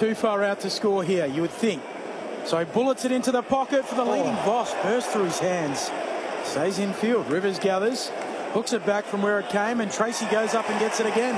too far out to score here, you would think. So he bullets it into the pocket for the leading Voss. Burst through his hands. Stays in field. Rivers gathers. Hooks it back from where it came, and Tracy goes up and gets it again.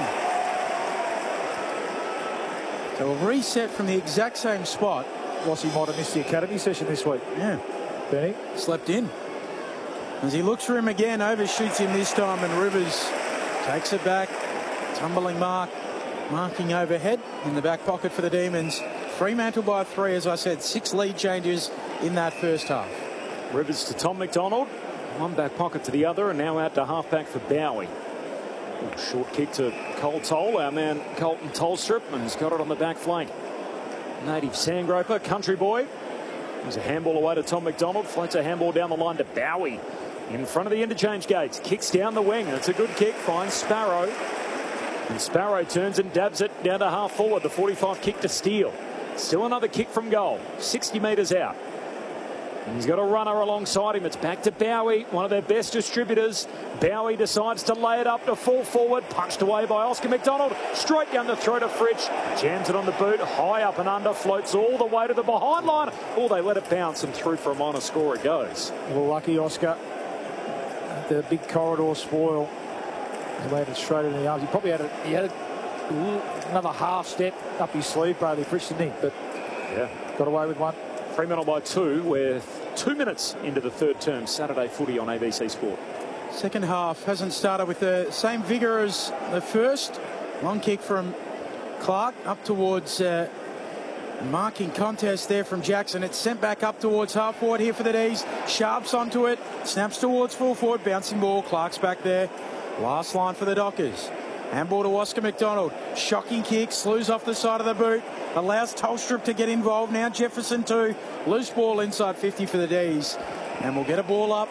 So a reset from the exact same spot. Rossi might have missed the academy session this week. Yeah. Benny. Slept in. As he looks for him again, overshoots him this time, and Rivers takes it back. Tumbling mark. Marking overhead in the back pocket for the Demons. Fremantle by 3, as I said, 6 lead changes in that first half. Rivers to Tom McDonald. One back pocket to the other, and now out to halfback for Bowie. Short kick to Cole Toll. Our man Colton Tolstrup, and he's got it on the back flank. Native Sandgroper, country boy. There's a handball away to Tom McDonald. Floats a handball down the line to Bowie. In front of the interchange gates. Kicks down the wing. It's a good kick. Finds Sparrow. And Sparrow turns and dabs it down to half forward. The 45 kick to Steele. Still another kick from goal. 60 metres out. And he's got a runner alongside him. It's back to Bowie, one of their best distributors. Bowie decides to lay it up to full forward. Punched away by Oscar McDonald. Straight down the throat of Fritsch. Jams it on the boot. High up and under. Floats all the way to the behind line. Oh, they let it bounce, and through for a minor score it goes. Well, lucky Oscar. The big corridor spoil. He landed straight in the arms. He probably had another half step up his sleeve, Bradley Fritsch, didn't he? But yeah, got away with one. Fremantle by 2 with 2 minutes into the third term. Saturday footy on ABC Sport. Second half hasn't started with the same vigour as the first. Long kick from Clark up towards marking contest there from Jackson. It's sent back up towards half forward here for the D's. Sharps onto it. Snaps towards full forward. Bouncing ball. Clark's back there. Last line for the Dockers. Handball to Oscar McDonald. Shocking kick. Slews off the side of the boot. Allows Tolstrup to get involved. Now Jefferson too. Loose ball inside 50 for the D's. And we'll get a ball up.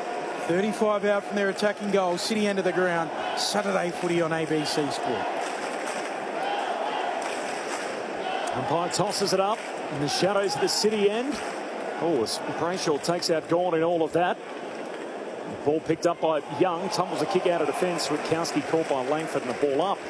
35 out from their attacking goal. City end of the ground. Saturday footy on ABC Sport. Umpire tosses it up in the shadows of the City end. Oh, Brayshaw takes out Gawn in all of that. Ball picked up by Young. Tumbles a kick out of defence. Rutkowski caught by Langford, and the ball up.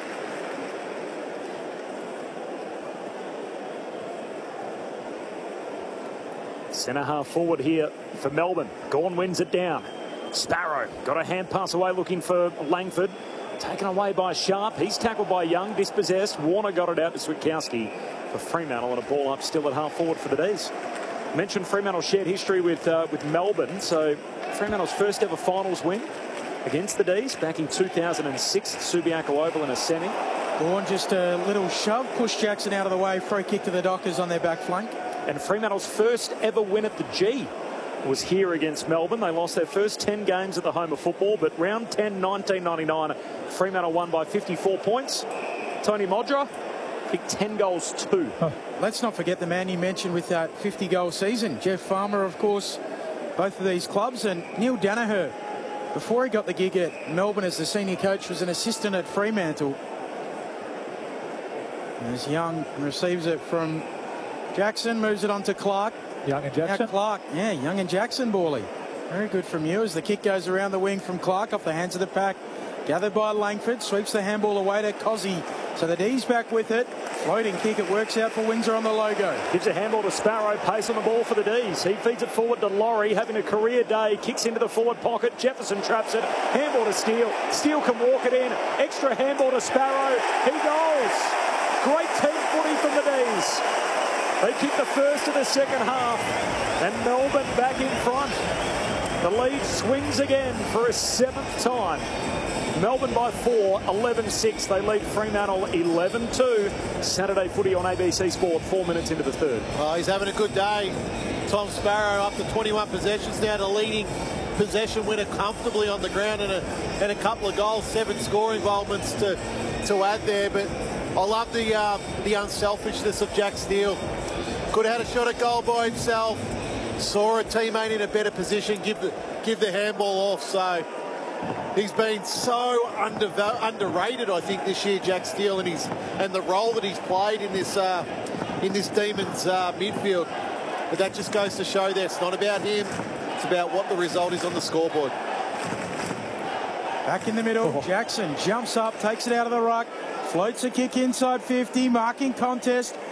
Centre half forward here for Melbourne. Gawn wins it down. Sparrow got a hand pass away looking for Langford. Taken away by Sharp. He's tackled by Young. Dispossessed. Warner got it out to Switkowski for Fremantle, and a ball up still at half forward for the D's. Mentioned Fremantle shared history with Melbourne. So Fremantle's first ever finals win against the D's back in 2006 at Subiaco Oval in a semi. Gawn just a little shove. Push Jackson out of the way. Free kick to the Dockers on their back flank. And Fremantle's first ever win at the G was here against Melbourne. They lost their first 10 games at the home of football, but round 10, 1999, Fremantle won by 54 points. Tony Modra kicked 10 goals too. Let's not forget the man you mentioned with that 50-goal season. Jeff Farmer, of course, both of these clubs, and Neil Danaher. Before he got the gig at Melbourne as the senior coach, was an assistant at Fremantle. As Young receives it from Jackson, moves it on to Clark. Young and Jackson? Now Clark, yeah, Young and Jackson, Borley. Very good from you as the kick goes around the wing from Clark off the hands of the pack. Gathered by Langford, sweeps the handball away to Cozzy. So the D's back with it. Floating kick, it works out for Windsor on the logo. Gives a handball to Sparrow, pace on the ball for the D's. He feeds it forward to Laurie, having a career day, kicks into the forward pocket. Jefferson traps it, handball to Steele. Steele can walk it in, extra handball to Sparrow. He goes. Great team footy from the D's. They kick the first of the second half, and Melbourne back in front. The lead swings again for a 7th time. Melbourne by 4, 11-6. They lead Fremantle 11-2. Saturday footy on ABC Sport, 4 minutes into the third. Oh, he's having a good day. Tom Sparrow up to 21 possessions now, to leading possession winner comfortably on the ground, and a couple of goals, 7 score involvements to add there. But I love the unselfishness of Jack Steele. Could have had a shot at goal by himself. Saw a teammate in a better position, give the handball off. So he's been so underrated, I think, this year, Jack Steele, and the role that he's played in this Demons midfield. But that just goes to show that it's not about him; it's about what the result is on the scoreboard. Back in the middle, Jackson jumps up, takes it out of the ruck, floats a kick inside 50, marking contest.